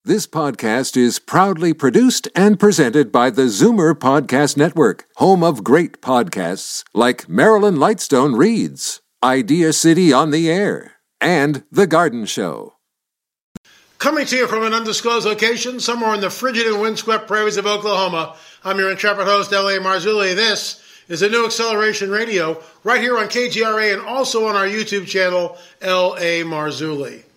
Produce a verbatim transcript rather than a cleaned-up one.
This podcast is proudly produced and presented by the Zoomer Podcast Network, home of great podcasts like Marilyn Lightstone Reads, Idea City on the Air, and The Garden Show. Coming to you from an undisclosed location somewhere in the frigid and windswept prairies of Oklahoma, I'm your intrepid host, L A. Marzulli. This is a new Acceleration Radio right here on K G R A and also on our YouTube channel, L A. Marzulli.